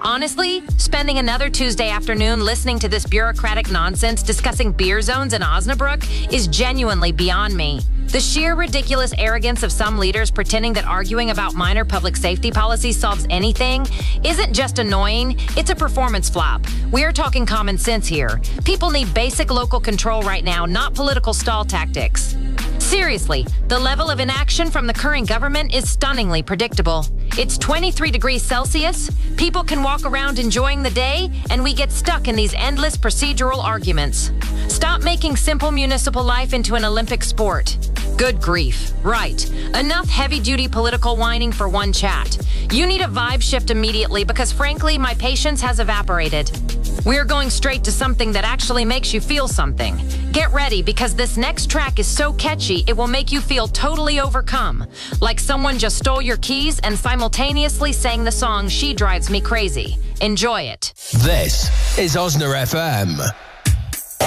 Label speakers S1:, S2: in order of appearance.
S1: Honestly, spending another Tuesday afternoon listening to this bureaucratic nonsense discussing beer zones in Osnabrück is genuinely beyond me. The sheer ridiculous arrogance of some leaders pretending that arguing about minor public safety policy solves anything isn't just annoying, it's a performance flop. We're talking common sense here. People need basic local control right now, not political stall tactics. Seriously, the level of inaction from the current government is stunningly predictable. It's 23 degrees Celsius, people can walk around enjoying the day, and we get stuck in these endless procedural arguments. Stop making simple municipal life into an Olympic sport. Good grief. Right. Enough heavy-duty political whining for one chat. You need a vibe shift immediately because, frankly, my patience has evaporated. We're going straight to something that actually makes you feel something. Get ready because this next track is so catchy it will make you feel totally overcome. Like someone just stole your keys and simultaneously sang the song She Drives Me Crazy. Enjoy it.
S2: This is Osna FM.